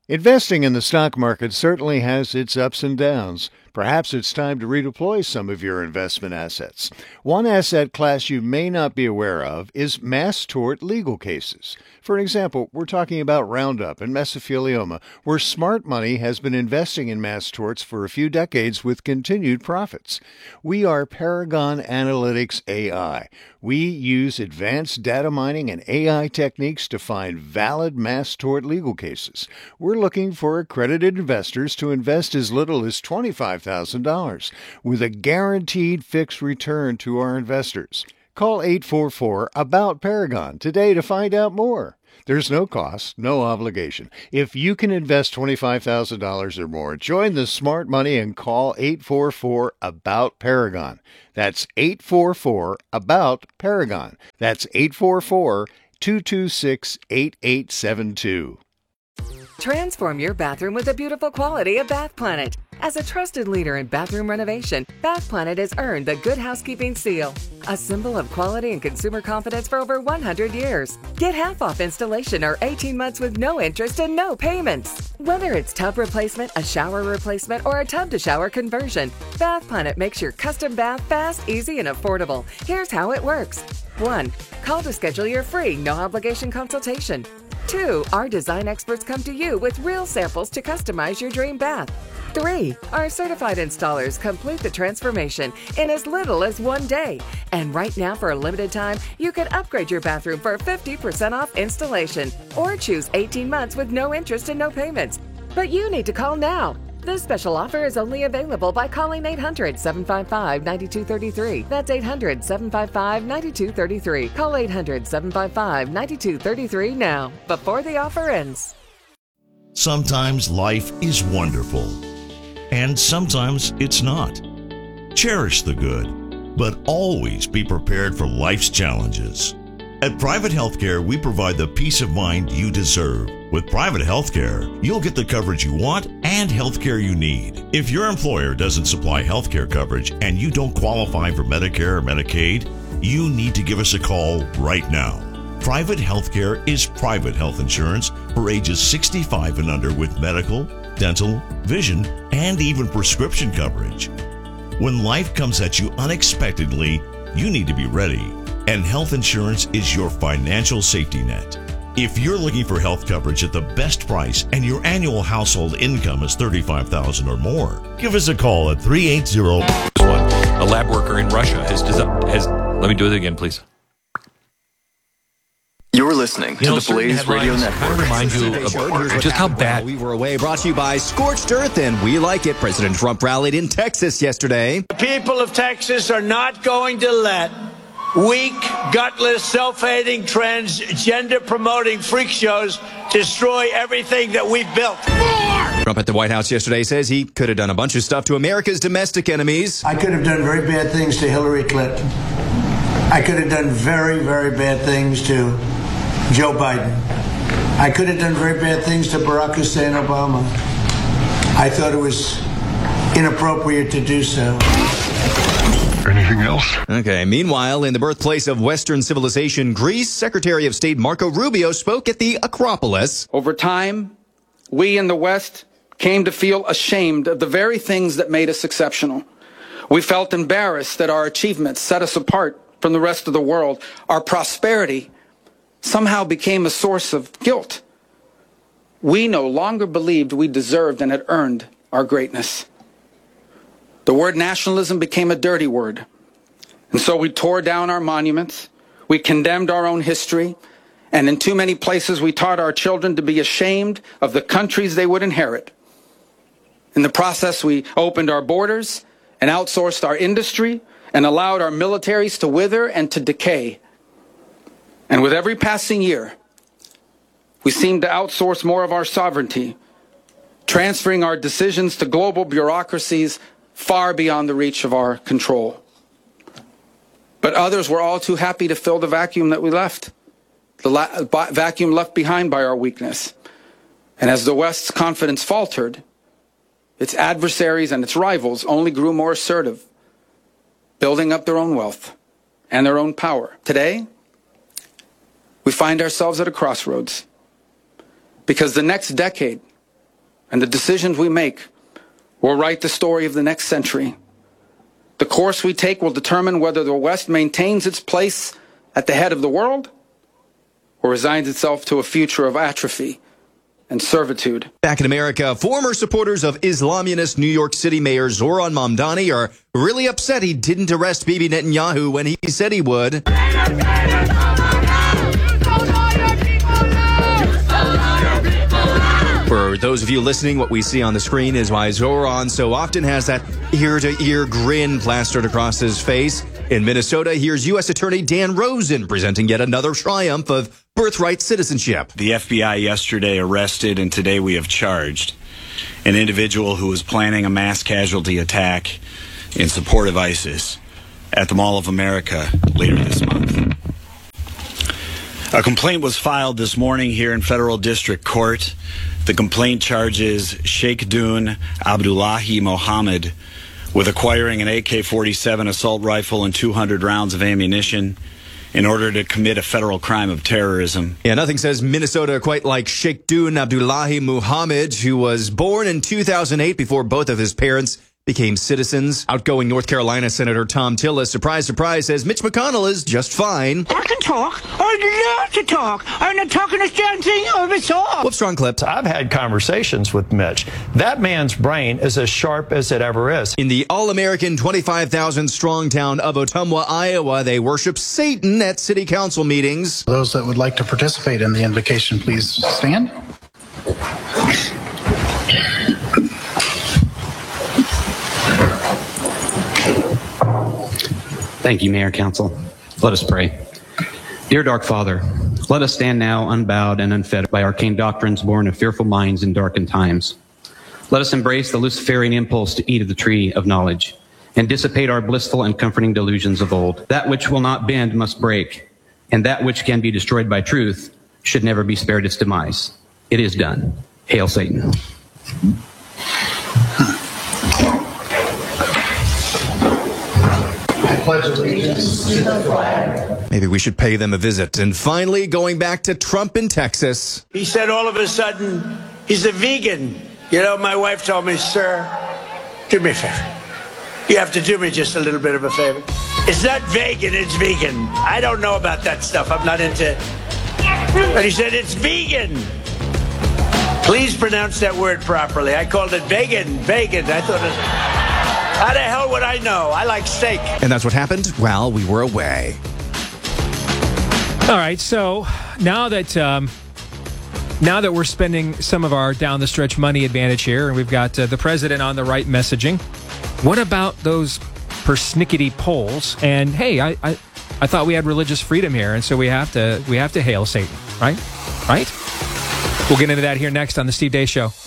Investing in the stock market certainly has its ups and downs. Perhaps it's time to redeploy some of your investment assets. One asset class you may not be aware of is mass tort legal cases. For example, we're talking about Roundup and mesothelioma, where smart money has been investing in mass torts for a few decades with continued profits. We are Paragon Analytics AI. We use advanced data mining and AI techniques to find valid mass tort legal cases. We're looking for accredited investors to invest as little as $25,000 with a guaranteed fixed return to our investors. Call 844-ABOUT-PARAGON today to find out more. There's no cost, no obligation. If you can invest $25,000 or more, join the smart money and call 844-ABOUT-PARAGON. That's 844-ABOUT-PARAGON. That's 844-226-8872. Transform your bathroom with the beautiful quality of Bath Planet. As a trusted leader in bathroom renovation, Bath Planet has earned the Good Housekeeping seal, a symbol of quality and consumer confidence for over 100 years. Get half off installation or 18 months with no interest and no payments. Whether it's tub replacement, a shower replacement, or a tub-to-shower conversion, Bath Planet makes your custom bath fast, easy, and affordable. Here's how it works. 1. Call to schedule your free, no-obligation consultation. 2. Our design experts come to you with real samples to customize your dream bath. 3. Our certified installers complete the transformation in as little as 1 day. And right now, for a limited time, you can upgrade your bathroom for 50% off installation or choose 18 months with no interest and no payments. But you need to call now. This special offer is only available by calling 800-755-9233. That's 800-755-9233. Call 800-755-9233 now, before the offer ends. Sometimes life is wonderful, and sometimes it's not. Cherish the good, but always be prepared for life's challenges. At Private Healthcare, we provide the peace of mind you deserve. With Private Healthcare, you'll get the coverage you want and healthcare you need. If your employer doesn't supply healthcare coverage and you don't qualify for Medicare or Medicaid, you need to give us a call right now. Private Healthcare is private health insurance for ages 65 and under with medical, dental, vision, and even prescription coverage. When life comes at you unexpectedly, you need to be ready. And health insurance is your financial safety net. If you're looking for health coverage at the best price and your annual household income is $35,000 or more, give us a call at 380. A lab worker in Russia has let me do it again, please. You're listening to the Blaze Radio Network. I remind you of just how bad we were away. Brought to you by Scorched Earth, and we like it. President Trump rallied in Texas yesterday. The people of Texas are not going to let weak, gutless, self-hating, transgender-promoting freak shows destroy everything that we've built. Trump at the White House yesterday says he could have done a bunch of stuff to America's domestic enemies. I could have done very bad things to Hillary Clinton. I could have done very, very bad things to Joe Biden. I could have done very bad things to Barack Hussein Obama. I thought it was inappropriate to do so. Anything else? Okay, meanwhile, in the birthplace of Western civilization, Greece, Secretary of State Marco Rubio spoke at the Acropolis. Over time, we in the West came to feel ashamed of the very things that made us exceptional. We felt embarrassed that our achievements set us apart from the rest of the world. Our prosperity somehow became a source of guilt. We no longer believed we deserved and had earned our greatness. The word nationalism became a dirty word. And so we tore down our monuments, we condemned our own history, and in too many places we taught our children to be ashamed of the countries they would inherit. In the process, we opened our borders and outsourced our industry and allowed our militaries to wither and to decay. And with every passing year, we seemed to outsource more of our sovereignty, transferring our decisions to global bureaucracies far beyond the reach of our control. But others were all too happy to fill the vacuum that we left, the vacuum left behind by our weakness. And as the West's confidence faltered, its adversaries and its rivals only grew more assertive, building up their own wealth and their own power. Today, we find ourselves at a crossroads, because the next decade and the decisions we make will write the story of the next century. The course we take will determine whether the West maintains its place at the head of the world or resigns itself to a future of atrophy and servitude. Back in America, former supporters of Islamist New York City Mayor Zoran Mamdani are really upset he didn't arrest Bibi Netanyahu when he said he would. For those of you listening, what we see on the screen is why Zoran so often has that ear-to-ear grin plastered across his face. In Minnesota, here's U.S. Attorney Dan Rosen presenting yet another triumph of birthright citizenship. The FBI yesterday arrested, and today we have charged an individual who was planning a mass casualty attack in support of ISIS at the Mall of America later this month. A complaint was filed this morning here in Federal District Court. The complaint charges Sheikh Dun Abdullahi Mohammed with acquiring an AK-47 assault rifle and 200 rounds of ammunition in order to commit a federal crime of terrorism. Yeah, nothing says Minnesota quite like Sheikh Dun Abdullahi Mohammed, who was born in 2008 before both of his parents became citizens. Outgoing North Carolina Senator Tom Tillis, surprise, surprise, says Mitch McConnell is just fine. I can talk. I'd love to talk. I'm not talking this damn thing over all. Whoops, wrong clip. I've had conversations with Mitch. That man's brain is as sharp as it ever is. In the all-American 25,000 strong town of Ottumwa, Iowa, they worship Satan at city council meetings. Those that would like to participate in the invocation, please stand. Thank you, Mayor, Council. Let us pray. Dear Dark Father, let us stand now unbowed and unfettered by arcane doctrines born of fearful minds in darkened times. Let us embrace the Luciferian impulse to eat of the tree of knowledge and dissipate our blissful and comforting delusions of old. That which will not bend must break, and that which can be destroyed by truth should never be spared its demise. It is done. Hail Satan. Maybe we should pay them a visit. And finally, going back to Trump in Texas. He said all of a sudden, he's a vegan. You know, my wife told me, sir, do me a favor. You have to do me just a little bit of a favor. It's not vegan, it's vegan. I don't know about that stuff. I'm not into... And he said, it's vegan. Please pronounce that word properly. I called it vegan. I thought it was... How the hell would I know? I like steak. And that's what happened while we were away. All right, so now that we're spending some of our down the stretch money advantage here, and we've got the president on the right messaging, what about those persnickety polls? And hey, I thought we had religious freedom here, and so we have to hail Satan, right? Right? We'll get into that here next on the Steve Deace Show.